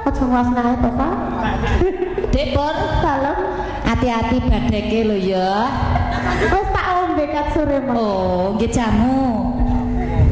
Aja ngwas-ngwas to, Pak. Dek Pur, Salam. hati-hati badeke lho ya. Wis tak ombe kat sore, Mas. Oh, nggih jamu.